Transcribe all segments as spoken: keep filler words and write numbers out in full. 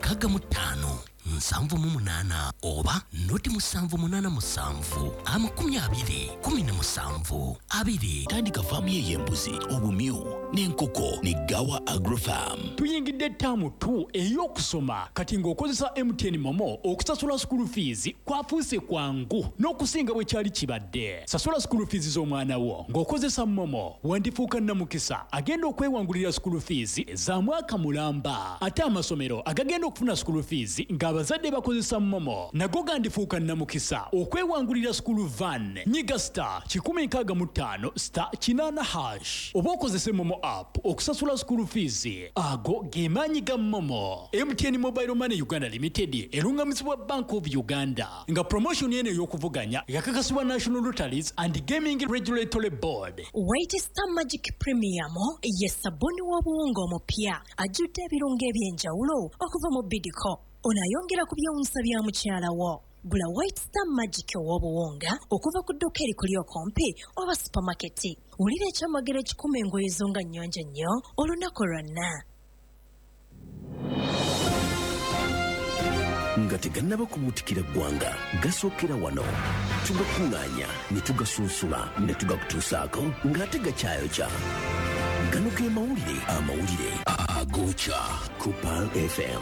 nkaga mutano nsanvu mu munana oba noti musanvu munana musanvu amakumi abiri kumi na musanvu abiri. Tandika famu y'embuzi obumyu n'enkoko ne Gawa Agrofarm. Tuyingidde ttaamu tu ey'okusoma kati ng'okozesa M T N Momo okusasula school fees kwafuuse kwangu n'okusinga bwe kyali kibadde. Sasula school fees z'omwana wo ng'okozesa Momo wandifuuka nnamukisa agenda okwewangulira school fees za mwaka mulamba. Ate amasomero agagenda okufuna school fees ng'abazadde bakozesa Momo nago gandifuuka nnamukisa okwewangulira school van. Nyiga star kikumi nkaaga mu ttaano star kinaana hash oba okozese Momo app okusasula school fees. Ago gemaanyi ga Momo. M T N Mobile Money Uganda Limited erungamizibwa Bank of Uganda nga promotion yene y'okuvuganya yakakasibwa National Lotteries and Gaming Regulatory Board. White Star Magic Premium ye sabuni w'obuwunga omupya ajjudde ebirungo eby'enjawulo okuva mu Bidco. Onayongera ku byewunsa bya mukyala wo. Gula White Star Magic w'obuwunga okuva ku dduka erikuli okumpi oba supermarket. Wulira ekyamagero ekikuma engoye zo nga nnyonjo nnyo olunaku lwonna. Nga tegannaba kubuutikira ggwanga gasookera wano tugakuŋŋaanya ne tugasunsula ne tugakutuusaako ng'ate gakyayokya. Gano ge mawulire amawulire agookya ku Pearl F M.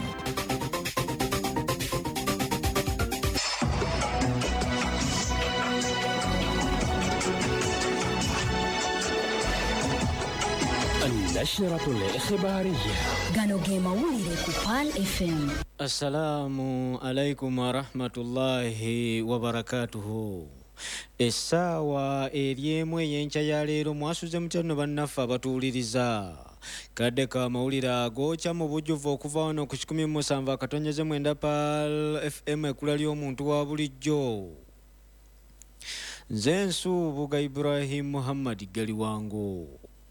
النشرة الإخبارية gano ge mawulire ku Pearl F M. Assalamu alaikum wa rahmatullahi wa barakatuhu. Essaawa ery'emu ey'enkya ya leero mwasuze mutya bannaffe abatuwuliriza. Kadde ka mawulire agookya mu bujjuvu okuva wano ku kikumi mu musanvu akatonnyeze mwenda Pearl F M ekkula ly'omuntu wa bulijjo. Nze Nsuubuga Ibrahim Muhammad Galiwango.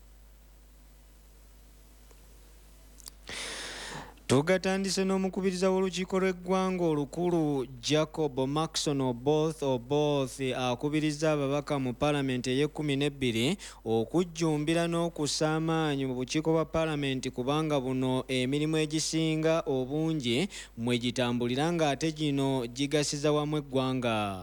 Tugatandise n'omukubiriza w'olukiiko lw'eggwanga olukulu Jacob Maxon Oboth Oboth akubiriza ababaka mu paalamenti ey'ekkumi n'ebbiri okujjumbira n'okussa amaanyi mu bukiiko bwa paalamenti kubanga buno emirimu egisinga obungi mwe gitambulira ng'ate gino gigasiza wamu eggwanga.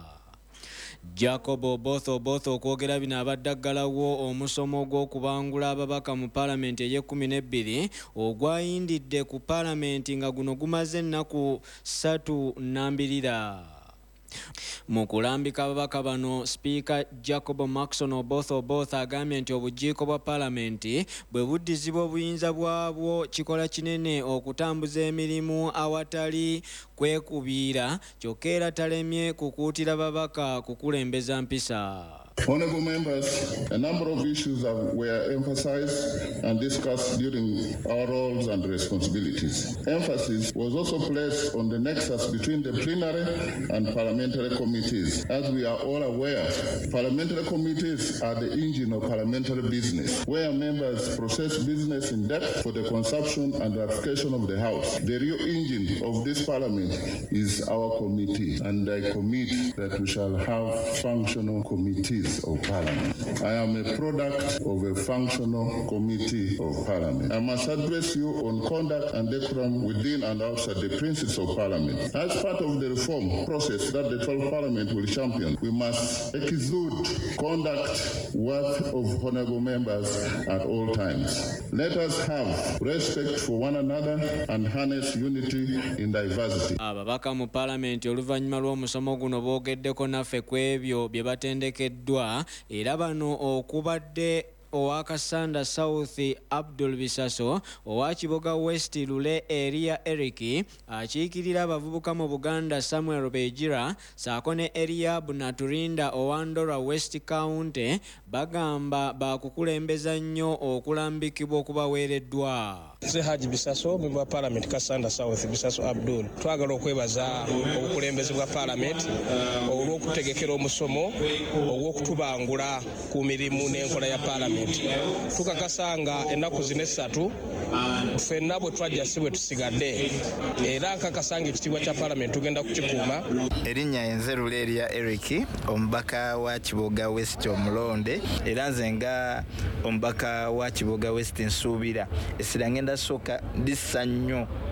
Jacob Oboth Oboth okwogera bino abadde aggalawo omusomo gw'okubangula ababaka mu paalamenti ey'ekkumi n'ebbiri ogwayindidde ku paalamenti nga guno gumaze ennaku ssatu nnambirira. Mu kulambika ababaka bano Speaker Jacob Maxon Oboth Oboth agambye nti obujiiko bwa paalamenti bwe buddizibwa obuyinza bwabwo kikola kinene okutambuza emirimu awatali kwekubiira kyokka era talemye kukuutira babaka kukulembeza mpisa. Honourable members, a number of issues have, were emphasized and discussed during our roles and responsibilities. Emphasis was also placed on the nexus between the plenary and parliamentary committees. As we are all aware, parliamentary committees are the engine of parliamentary business, where members process business in depth for the consumption and ratification of the House. The real engine of this parliament is our committee, and I commit that we shall have functional committees of Parliament. I am a product of a functional committee of Parliament. I must address you on conduct and decorum within and outside the principles of Parliament. As part of the reform process that the twelfth Parliament will champion, we must exude conduct worthy of honourable members at all times. Let us have respect for one another and harness unity in diversity. Ababaka mu Parliament oluvannyuma lw'omusomo guno boogeddeko naffe ku ebyo bye batendekeddwa era bano okubadde owa Kasanda South Abdul Bisaso, owa Kiboga West Lule Eria Eric, akiikirira abavubuka mu Buganda Samuel Bejira, saako ne Eliab Naturinda owa Ndora West County bagamba bakukulembeza nnyo okulambikibwa okubaweereddwa. Nze Haji Bisaso, member wa Parliament Kasanda South Bisaso Abdul. Twagala okwebaza obukulembeze bwa Parliament olw'okutegekera omusomo ogw'okutubangula ku mirimu n'enkola ya Parliament. Tukakasanga ennaku zino essatu ffenna bwe twajja si bwe tusigadde era nkakasanga ekitiibwa kya Parliament tugenda kukikuuma. Erinnya enze Luleria Eric, omubaka wa Kiboga West omulonde era nze nga omubaka wa Kiboga West Nsuubira. Essira ngenda sooka ndissa nnyo